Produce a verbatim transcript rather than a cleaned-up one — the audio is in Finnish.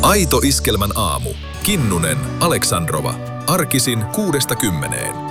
Aito Iskelmän aamu. Kinnunen, Aleksandrova. Arkisin kuudesta kymmeneen.